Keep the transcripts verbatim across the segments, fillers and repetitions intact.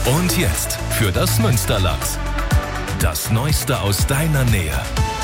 Und jetzt für das Münsterland. Das Neueste aus deiner Nähe.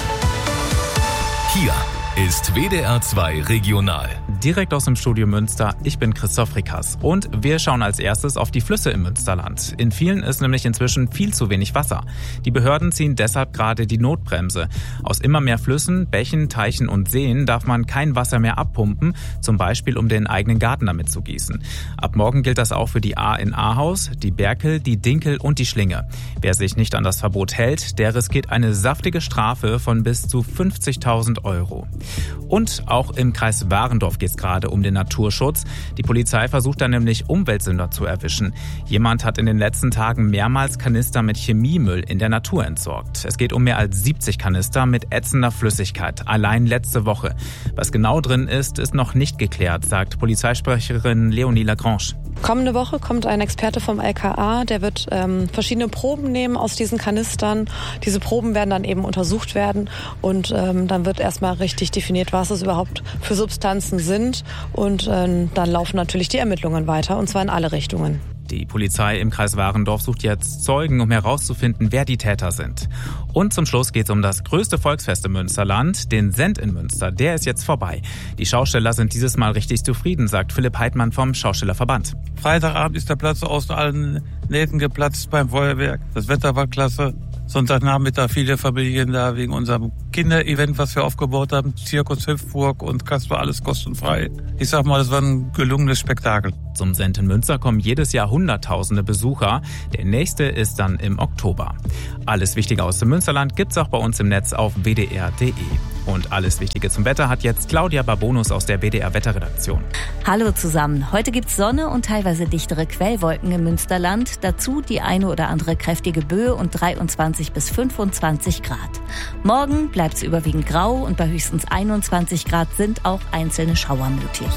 Hier ist W D R zwei Regional. Direkt aus dem Studio Münster, ich bin Christoph Rickers und wir schauen als erstes auf die Flüsse im Münsterland. In vielen ist nämlich inzwischen viel zu wenig Wasser. Die Behörden ziehen deshalb gerade die Notbremse. Aus immer mehr Flüssen, Bächen, Teichen und Seen darf man kein Wasser mehr abpumpen, zum Beispiel um den eigenen Garten damit zu gießen. Ab morgen gilt das auch für die Ahr in Ahaus, die Berkel, die Dinkel und die Schlinge. Wer sich nicht an das Verbot hält, der riskiert eine saftige Strafe von bis zu fünfzigtausend Euro. Und auch im Kreis Warendorf geht es gerade um den Naturschutz. Die Polizei versucht da nämlich Umweltsünder zu erwischen. Jemand hat in den letzten Tagen mehrmals Kanister mit Chemiemüll in der Natur entsorgt. Es geht um mehr als siebzig Kanister mit ätzender Flüssigkeit, allein letzte Woche. Was genau drin ist, ist noch nicht geklärt, sagt Polizeisprecherin Leonie Lagrange. Kommende Woche kommt ein Experte vom L K A, der wird ähm, verschiedene Proben nehmen aus diesen Kanistern. Diese Proben werden dann eben untersucht werden und ähm, dann wird erstmal richtig definiert, was es überhaupt für Substanzen sind. Und ähm, dann laufen natürlich die Ermittlungen weiter, und zwar in alle Richtungen. Die Polizei im Kreis Warendorf sucht jetzt Zeugen, um herauszufinden, wer die Täter sind. Und zum Schluss geht es um das größte Volksfest im Münsterland, den Send in Münster. Der ist jetzt vorbei. Die Schausteller sind dieses Mal richtig zufrieden, sagt Philipp Heidmann vom Schaustellerverband. Freitagabend ist der Platz aus allen Nähten geplatzt beim Feuerwerk. Das Wetter war klasse. Sonntagnachmittag viele Familien da wegen unserem Kinderevent, was wir aufgebaut haben. Zirkus Hüpfburg und Kasper, alles kostenfrei. Ich sag mal, das war ein gelungenes Spektakel. Zum Send in Münster kommen jedes Jahr Hunderttausende Besucher. Der nächste ist dann im Oktober. Alles Wichtige aus dem Münsterland gibt's auch bei uns im Netz auf w d r punkt d e. Und alles Wichtige zum Wetter hat jetzt Claudia Barbonus aus der W D R Wetterredaktion. Hallo zusammen. Heute gibt's Sonne und teilweise dichtere Quellwolken im Münsterland. Dazu die eine oder andere kräftige Böe und dreiundzwanzig bis fünfundzwanzig Grad. Morgen bleibt's überwiegend grau und bei höchstens einundzwanzig Grad sind auch einzelne Schauer möglich.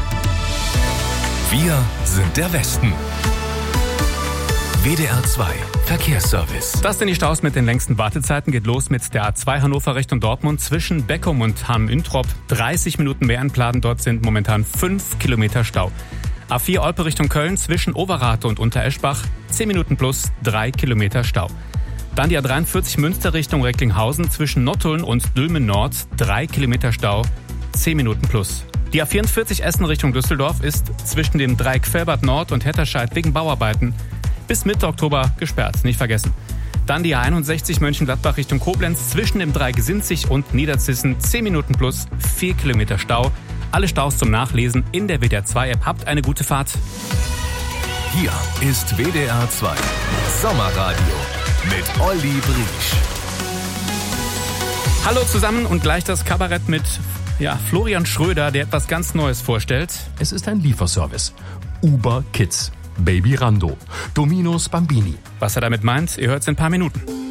Wir sind der Westen. W D R zwei Verkehrsservice. Das sind die Staus mit den längsten Wartezeiten. Geht los mit der A zwei Hannover Richtung Dortmund zwischen Beckum und Hamm-Üntrop. dreißig Minuten mehr entladen. Dort sind momentan fünf Kilometer Stau. A vier Olpe Richtung Köln zwischen Overath und Untereschbach. zehn Minuten plus drei Kilometer Stau. Dann die A dreiundvierzig Münster Richtung Recklinghausen zwischen Nottuln und Dülmen Nord. drei Kilometer Stau. zehn Minuten plus. Die A vierundvierzig Essen Richtung Düsseldorf ist zwischen dem Dreieck Velbert Nord und Hetterscheid wegen Bauarbeiten bis Mitte Oktober gesperrt, nicht vergessen. Dann die A einundsechzig Mönchengladbach Richtung Koblenz zwischen dem Dreieck Sinzig und Niederzissen, zehn Minuten plus, vier Kilometer Stau. Alle Staus zum Nachlesen in der W D R zwei App. Habt eine gute Fahrt. Hier ist W D R zwei Sommerradio mit Olli Briesch. Hallo zusammen und gleich das Kabarett mit ja, Florian Schröder, der etwas ganz Neues vorstellt. Es ist ein Lieferservice. Uber Kids. Baby Rando. Domino's Bambini. Was er damit meint, ihr hört es in ein paar Minuten.